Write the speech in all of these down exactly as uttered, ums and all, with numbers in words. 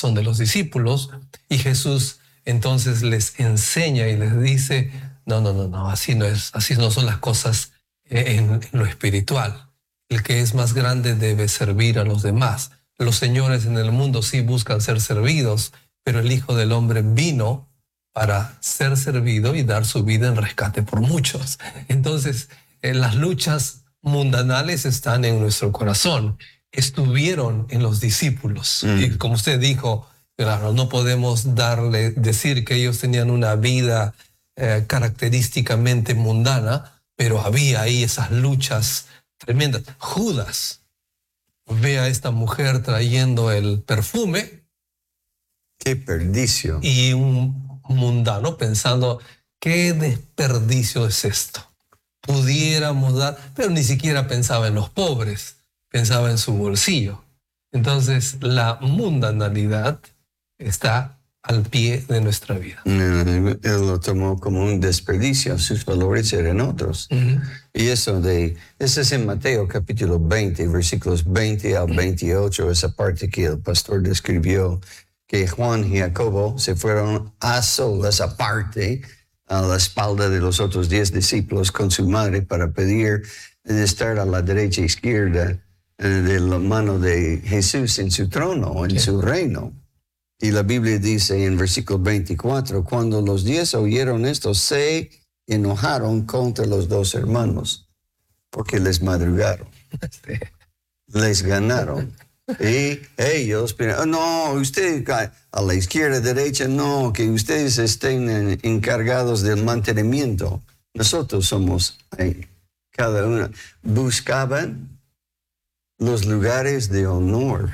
corazón de los discípulos, y Jesús entonces les enseña y les dice, no, no, no, no, así no es, así no son las cosas en, en lo espiritual. El que es más grande debe servir a los demás. Los señores en el mundo sí buscan ser servidos, pero el Hijo del Hombre vino para ser servido y dar su vida en rescate por muchos. Entonces, eh, las luchas mundanales están en nuestro corazón. Estuvieron en los discípulos. Mm. Y como usted dijo, claro, no podemos darle, decir que ellos tenían una vida eh, característicamente mundana, pero había ahí esas luchas tremendas. Judas ve a esta mujer trayendo el perfume. ¡Qué desperdicio! Y un mundano pensando, ¿qué desperdicio es esto? Pudiéramos dar, pero ni siquiera pensaba en los pobres, pensaba en su bolsillo. Entonces, la mundanalidad está al pie de nuestra vida. Él lo tomó como un desperdicio, sus valores eran otros. Uh-huh. Y eso de, eso es en Mateo capítulo veinte, versículos veinte al veintiocho, esa parte que el pastor describió, que Juan y Jacobo se fueron a solas aparte, a la espalda de los otros diez discípulos con su madre para pedir de estar a la derecha e izquierda eh, de la mano de Jesús en su trono, en sí. su reino. Y la Biblia dice en versículo veinticuatro, cuando los diez oyeron esto, se enojaron contra los dos hermanos, porque les madrugaron, sí. les ganaron. Y ellos, no, usted a la izquierda, derecha, no, que ustedes estén encargados del mantenimiento. Nosotros somos ahí, cada uno. Buscaban los lugares de honor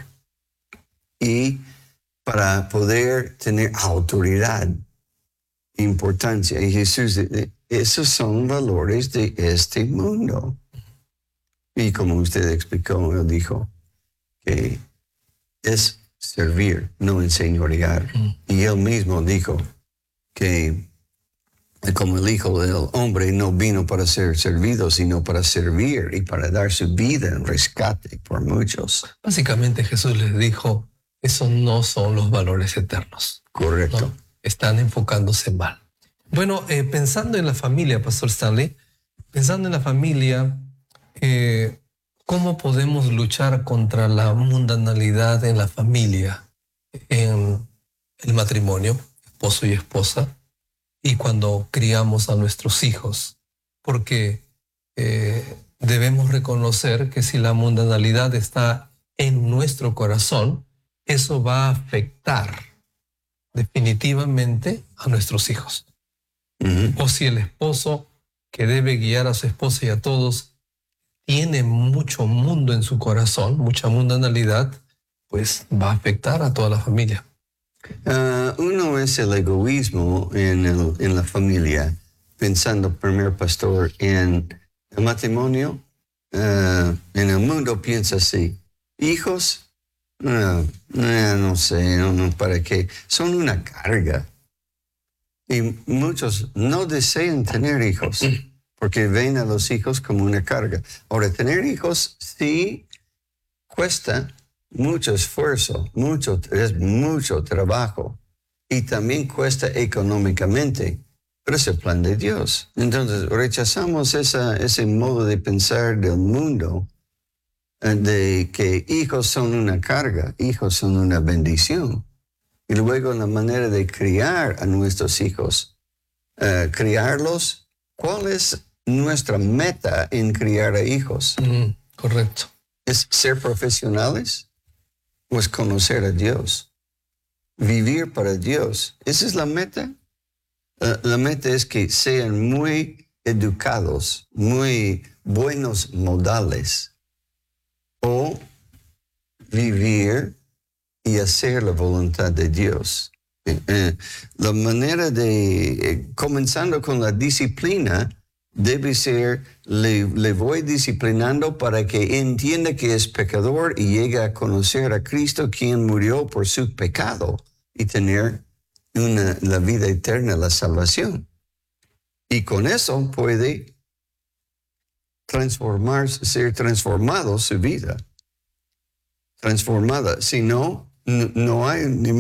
y para poder tener autoridad, importancia. Y Jesús, esos son valores de este mundo. Y como usted explicó, él dijo que es servir, no enseñorear. Mm. Y él mismo dijo que como el Hijo del Hombre no vino para ser servido, sino para servir y para dar su vida en rescate por muchos. Básicamente Jesús les dijo, esos no son los valores eternos. Correcto. ¿No? Están enfocándose mal. Bueno, eh, pensando en la familia, Pastor Stanley, pensando en la familia, eh, ¿cómo podemos luchar contra la mundanalidad en la familia, en el matrimonio, esposo y esposa, y cuando criamos a nuestros hijos? Porque eh, debemos reconocer que si la mundanalidad está en nuestro corazón, eso va a afectar definitivamente a nuestros hijos. Uh-huh. O si el esposo que debe guiar a su esposa y a todos tiene mucho mundo en su corazón, mucha mundanalidad, pues va a afectar a toda la familia. Uh, uno es el egoísmo en, el, en la familia, pensando, primer pastor, en el matrimonio, uh, en el mundo piensa así, hijos, no, no, no sé, no, no, ¿para qué? Son una carga. Y muchos no desean tener hijos, porque ven a los hijos como una carga. Ahora, tener hijos sí cuesta mucho esfuerzo, mucho, es mucho trabajo, y también cuesta económicamente, pero es el plan de Dios. Entonces, rechazamos esa, ese modo de pensar del mundo, de que hijos son una carga, hijos son una bendición. Y luego la manera de criar a nuestros hijos, uh, criarlos, ¿cuál es nuestra meta en criar a hijos? Mm, correcto. ¿Es ser profesionales? ¿O es conocer a Dios? Vivir para Dios. ¿Esa es la meta? Uh, la meta es que sean muy educados, muy buenos modales, o vivir y hacer la voluntad de Dios. Eh, eh, la manera de, eh, comenzando con la disciplina, debe ser, le, le voy disciplinando para que entienda que es pecador y llegue a conocer a Cristo, quien murió por su pecado, y tener una, la vida eterna, la salvación. Y con eso puede transformar, ser transformado su vida. Transformada. Si no, no, no hay ni